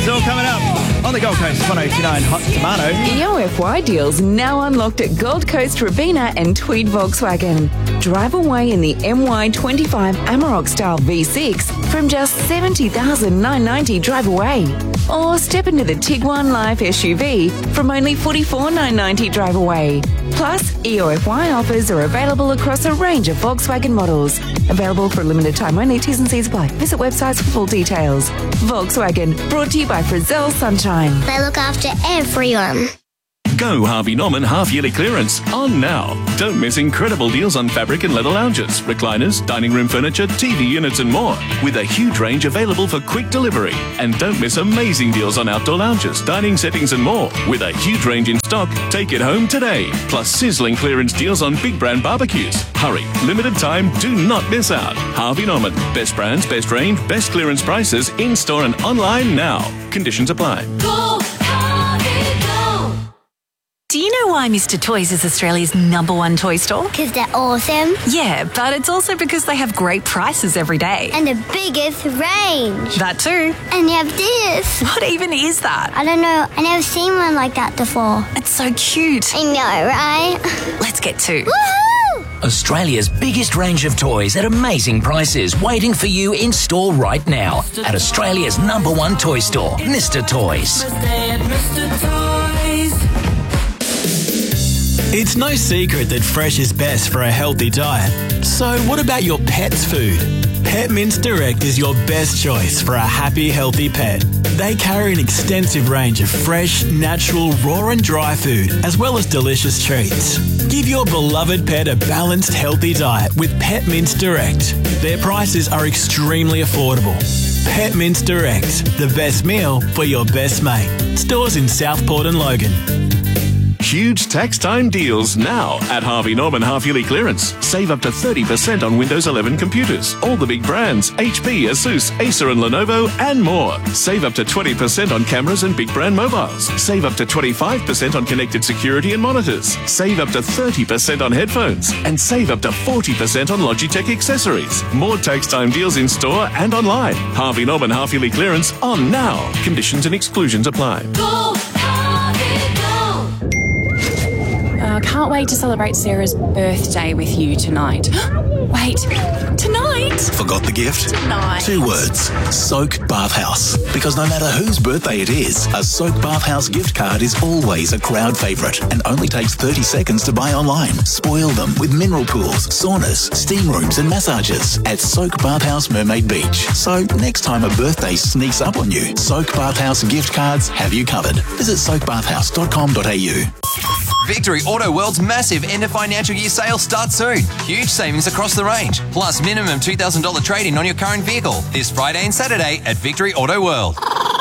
It's all coming up on the Gold Coast 109 Hot Tomato. EOFY deals now unlocked at Gold Coast, Rabina and Tweed Volkswagen. Drive away in the MY25 Amarok style V6 from just $70,990 drive away. Or step into the Tiguan Life SUV from only $44,990 drive away. Plus, EOFY offers are available across a range of Volkswagen models. Available for a limited time only. T's and C's apply. Visit websites for full details. Volkswagen, brought to you by Frizzell Sunshine. They look after everyone. Go Harvey Norman half-yearly clearance on now. Don't miss incredible deals on fabric and leather lounges, recliners, dining room furniture, TV units and more, with a huge range available for quick delivery. And don't miss amazing deals on outdoor lounges, dining settings and more, with a huge range in stock. Take it home today. Plus sizzling clearance deals on big brand barbecues. Hurry, limited time, do not miss out. Harvey Norman, best brands, best range, best clearance prices, in-store and online now. Conditions apply. Go, Harvey, go! Do you know why Mr. Toys is Australia's #1 toy store? Because they're awesome. Yeah, but it's also because they have great prices every day. And the biggest range. That too. And you have this. What even is that? I don't know. I never seen one like that before. It's so cute. I know, right? Let's get to. Woohoo! Australia's biggest range of toys at amazing prices, waiting for you in store right now at Australia's #1 toy store, Mr. Toys. It's no secret that fresh is best for a healthy diet. So what about your pet's food? Pet Mints Direct is your best choice for a happy, healthy pet. They carry an extensive range of fresh, natural, raw and dry food, as well as delicious treats. Give your beloved pet a balanced, healthy diet with Pet Mints Direct. Their prices are extremely affordable. Pet Mints Direct, the best meal for your best mate. Stores in Southport and Logan. Huge tax time deals now at Harvey Norman half-yearly clearance. Save up to 30% on Windows 11 computers. All the big brands, HP, Asus, Acer and Lenovo and more. Save up to 20% on cameras and big brand mobiles. Save up to 25% on connected security and monitors. Save up to 30% on headphones. And save up to 40% on Logitech accessories. More tax time deals in store and online. Harvey Norman half-yearly clearance on now. Conditions and exclusions apply. Go, Harvey, go! Can't wait to celebrate Sarah's birthday with you tonight. Wait, tonight? Forgot the gift? Tonight. 2 words. Soak Bathhouse. Because no matter whose birthday it is, a Soak Bathhouse gift card is always a crowd favourite and only takes 30 seconds to buy online. Spoil them with mineral pools, saunas, steam rooms and massages at Soak Bathhouse Mermaid Beach. So next time a birthday sneaks up on you, Soak Bathhouse gift cards have you covered. Visit soakbathhouse.com.au. Victory Auto World's massive end of financial year sale starts soon. Huge savings across the range, plus minimum $2,000 trade-in on your current vehicle. This Friday and Saturday at Victory Auto World.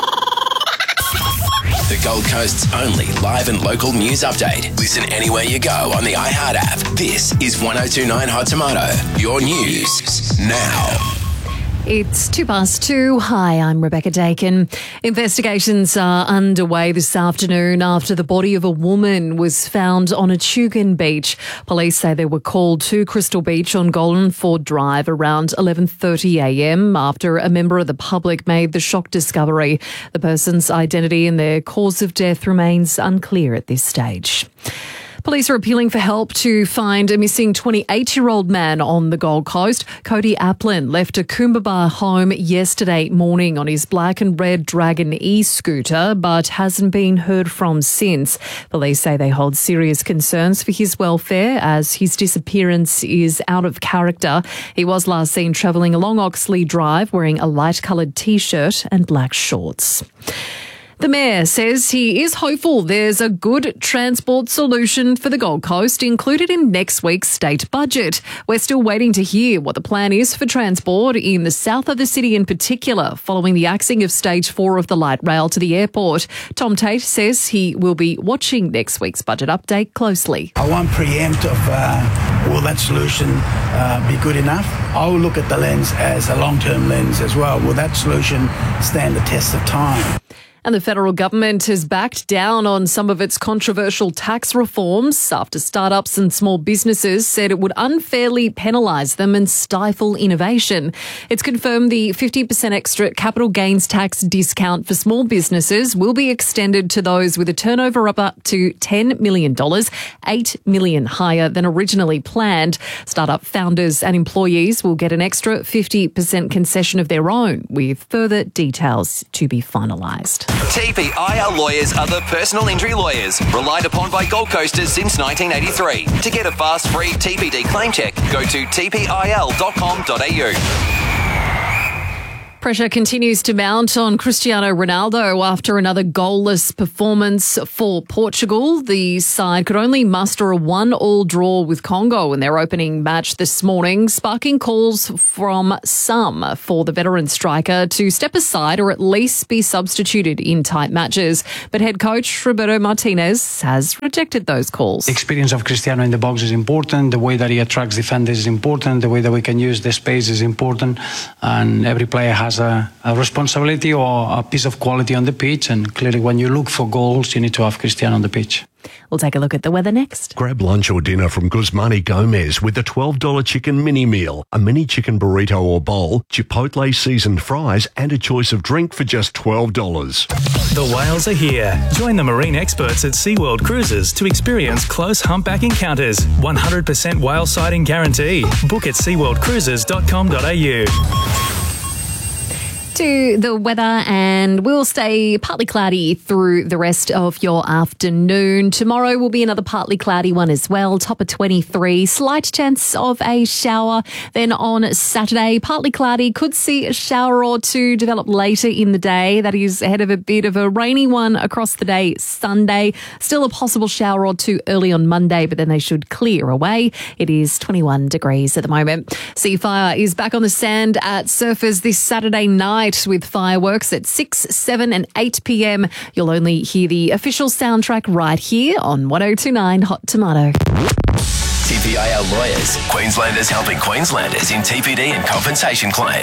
The Gold Coast's only live and local news update. Listen anywhere you go on the iHeart app. This is 102.9 Hot Tomato. Your news now. It's 2:02. Hi, I'm Rebecca Dakin. Investigations are underway this afternoon after the body of a woman was found on Echugan Beach. Police say they were called to Crystal Beach on Golden Ford Drive around 11:30am after a member of the public made the shock discovery. The person's identity and their cause of death remains unclear at this stage. Police are appealing for help to find a missing 28-year-old man on the Gold Coast. Cody Applin left a Coombaba home yesterday morning on his black and red Dragon e-scooter, but hasn't been heard from since. Police say they hold serious concerns for his welfare as his disappearance is out of character. He was last seen travelling along Oxley Drive wearing a light-coloured T-shirt and black shorts. The Mayor says he is hopeful there's a good transport solution for the Gold Coast included in next week's state budget. We're still waiting to hear what the plan is for transport in the south of the city in particular, following the axing of Stage 4 of the light rail to the airport. Tom Tate says he will be watching next week's budget update closely. I won't preempt of will that solution be good enough. I'll look at the lens as a long-term lens as well. Will that solution stand the test of time? And the federal government has backed down on some of its controversial tax reforms after startups and small businesses said it would unfairly penalise them and stifle innovation. It's confirmed the 50% extra capital gains tax discount for small businesses will be extended to those with a turnover of up to $10 million, $8 million higher than originally planned. Startup founders and employees will get an extra 50% concession of their own, with further details to be finalised. TPIL lawyers are the personal injury lawyers relied upon by Gold Coasters since 1983. To get a fast, free TPD claim check, go to tpil.com.au. Pressure continues to mount on Cristiano Ronaldo after another goalless performance for Portugal. The side could only muster a 1-1 draw with Congo in their opening match this morning, sparking calls from some for the veteran striker to step aside or at least be substituted in tight matches. But head coach Roberto Martinez has rejected those calls. The experience of Cristiano in the box is important. The way that he attracts defenders is important. The way that we can use the space is important. And every player has a responsibility or a piece of quality on the pitch, and clearly when you look for goals you need to have Cristiano on the pitch. We'll take a look at the weather next. Grab lunch or dinner from Guzmani Gomez with the $12 chicken mini meal, a mini chicken burrito or bowl, Chipotle seasoned fries and a choice of drink for just $12. The whales are here. Join the marine experts at SeaWorld Cruises to experience close humpback encounters. 100% whale sighting guarantee. Book at seaworldcruises.com.au. To the weather, and we'll stay partly cloudy through the rest of your afternoon. Tomorrow will be another partly cloudy one as well, top of 23. Slight chance of a shower. Then on Saturday, partly cloudy, could see a shower or two develop later in the day. That is ahead of a bit of a rainy one across the day Sunday. Still a possible shower or two early on Monday, but then they should clear away. It is 21 degrees at the moment. Seafire is back on the sand at Surfers this Saturday night with fireworks at 6, 7 and 8 p.m. You'll only hear the official soundtrack right here on 1029 Hot Tomato. TPIL lawyers, Queenslanders helping Queenslanders in TPD and compensation claims.